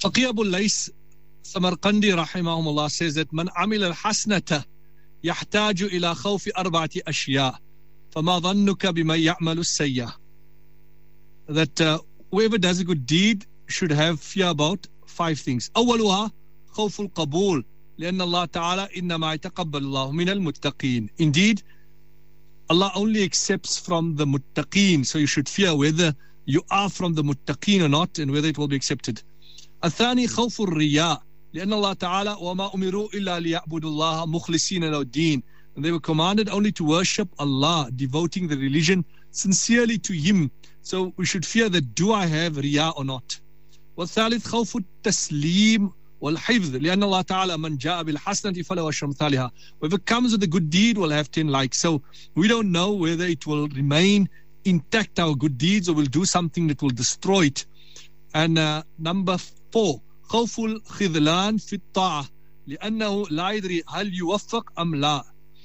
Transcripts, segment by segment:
Faqih Abu Lays Samarqandi rahimahullah says that man amil al-hasnata yahtaju ila khawfi arba'ati ashya fama dhannuka biman ya'malu as-sayyi'ah. That whoever does a good deed should have fear about 5 things. أولها خوف القبول لأن الله تعالى إنما يتقبل الله من المتقين. Indeed, Allah only accepts from the muttaqeen, so you should fear whether you are from the muttaqeen or not and whether it will be accepted. الثاني خوف الرياء لأن الله تعالى وما أمروا إلا ليعبدوا الله مخلصين له الدين. And they were commanded only to worship Allah, devoting the religion sincerely to Him. So we should fear that, do I have riya or not? والثالث خوف التسليم والحفظ لأن الله تعالى من جاء بالحسنة فله عشر أمثالها. Whoever comes with a good deed will have 10 likes. So we don't know whether it will remain intact, our good deeds, or will do something that will destroy it. And number 4 خوف الخذلان في الطاعة لأنه لا يدري هل يوفق أم لا.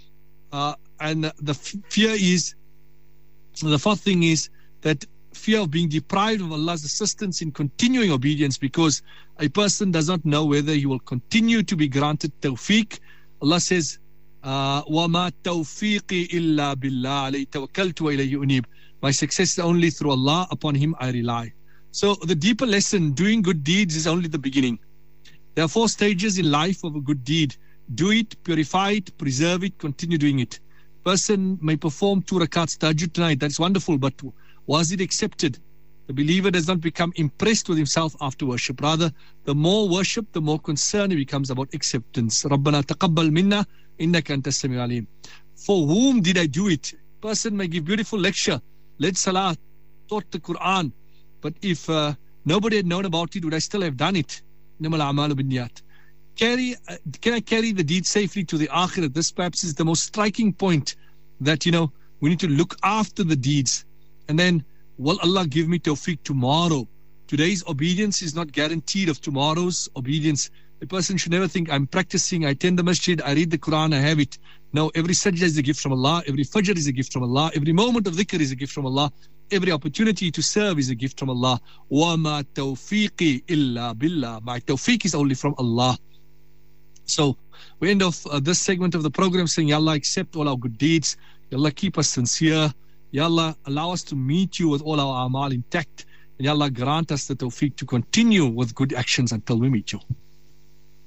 And the fear is, the 4th thing is that fear of being deprived of Allah's assistance in continuing obedience, because a person does not know whether he will continue to be granted tawfiq. Allah says, وَمَا تَوْفِيقِ إِلَّا بِاللَّهِ عَلَيْهِ تَوَكَّلْتُ وَإِلَيْهِ أُنِيبُ. My success is only through Allah, upon Him I rely. So the deeper lesson, doing good deeds is only the beginning. There are 4 stages in life of a good deed. Do it, purify it, preserve it, continue doing it. Person may perform 2 rakats tahajjud tonight, that's wonderful, but was it accepted? The believer does not become impressed with himself after worship. Rather, the more worship, the more concerned he becomes about acceptance. رَبَّنَا تَقَبَّلْ مِنَّا إِنَّكَ أَنْتَ السَّمِيعُ الْعَلِيمُ. For whom did I do it? Person may give beautiful lecture, led salah, taught the Quran, but if nobody had known about it, would I still have done it? إِنَّمَا الْأَعْمَالُ بِالنِّيَّاتِ. Can I carry the deed safely to the akhirat? This perhaps is the most striking point, that we need to look after the deeds. And then, will Allah give me tawfiq tomorrow? Today's obedience is not guaranteed of tomorrow's obedience. A person should never think, I'm practicing, I attend the masjid, I read the Quran, I have it. No, every sajda is a gift from Allah, every fajr is a gift from Allah, every moment of dhikr is a gift from Allah, every opportunity to serve is a gift from Allah. وَمَا تَوْفِيقِ إِلَّا بِاللَّهِ. My tawfiq is only from Allah. So, we end off this segment of the program saying, Ya Allah, accept all our good deeds. Ya Allah, keep us sincere. Ya Allah, allow us to meet you with all our amal intact. And Ya Allah, grant us the tawfiq to continue with good actions until we meet you.